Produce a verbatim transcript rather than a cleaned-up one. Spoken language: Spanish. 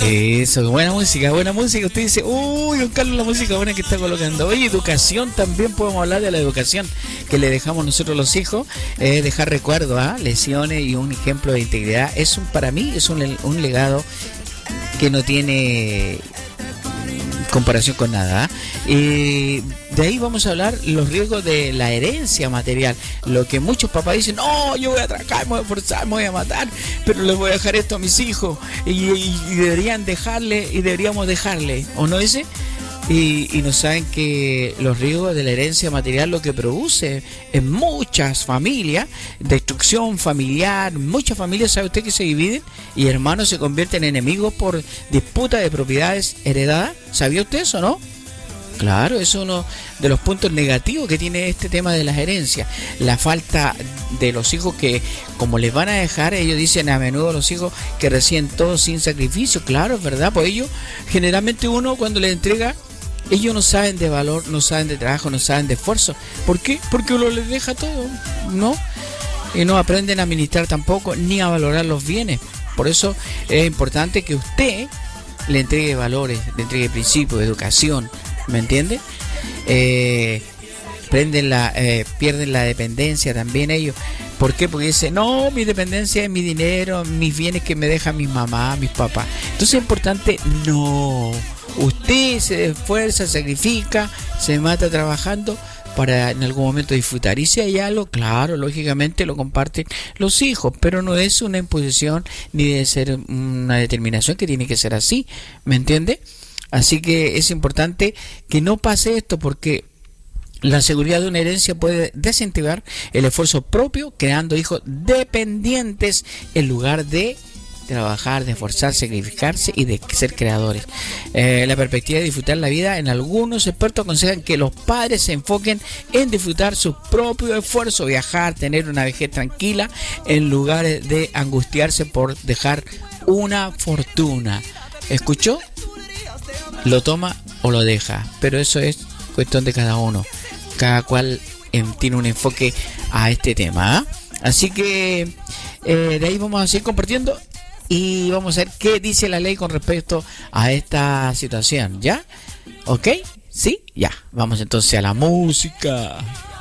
Eso, buena música, buena música. Usted dice, uy, don Carlos, la música buena que está colocando. Oye, educación, también podemos hablar de la educación que le dejamos nosotros los hijos. Eh, dejar recuerdos, ¿ah? Lesiones y un ejemplo de integridad. Es un, para mí, es un, un legado que no tiene comparación con nada. Y de ahí vamos a hablar los riesgos de la herencia material. Lo que muchos papás dicen, no, yo voy a trabajar, me voy a forzar, me voy a matar, pero les voy a dejar esto a mis hijos. Y, y, y deberían dejarle, y deberíamos dejarle, ¿o no dice? Y, y no saben que los riesgos de la herencia material lo que produce en muchas familias, destrucción familiar, muchas familias, ¿sabe usted que se dividen y hermanos se convierten en enemigos por disputa de propiedades heredadas? ¿Sabía usted eso, no? Claro, eso es uno de los puntos negativos que tiene este tema de las herencias. La falta de los hijos que, como les van a dejar, ellos dicen a menudo los hijos que reciben todo sin sacrificio. Claro, es verdad, pues ellos, generalmente uno cuando les entrega, ellos no saben de valor, no saben de trabajo, no saben de esfuerzo. ¿Por qué? Porque uno les deja todo, ¿no? Y no aprenden a administrar tampoco, ni a valorar los bienes. Por eso es importante que usted le entregue valores, le entregue principios, educación, ¿me entiende? Eh, prenden la, eh, pierden la dependencia también ellos. ¿Por qué? Porque dicen, no, mi dependencia es mi dinero, mis bienes que me dejan mis mamás, mis papás. Entonces es importante, no. Usted se esfuerza, sacrifica, se mata trabajando para en algún momento disfrutar. Y si hay algo, claro, lógicamente lo comparten los hijos, pero no es una imposición ni debe ser una determinación que tiene que ser así, ¿me entiende? Así que es importante que no pase esto, porque la seguridad de una herencia puede desincentivar el esfuerzo propio, creando hijos dependientes en lugar de trabajar, de esforzarse, sacrificarse y de ser creadores. Eh, la perspectiva de disfrutar la vida, en algunos expertos aconsejan que los padres se enfoquen en disfrutar su propio esfuerzo, viajar, tener una vejez tranquila, en lugar de angustiarse por dejar una fortuna. ¿Escuchó? Lo toma o lo deja, pero eso es cuestión de cada uno. Cada cual eh, tiene un enfoque a este tema, ¿eh? Así que eh, de ahí vamos a seguir compartiendo y vamos a ver qué dice la ley con respecto a esta situación, ¿ya? ¿Ok? ¿Sí? Ya. Vamos entonces a la música.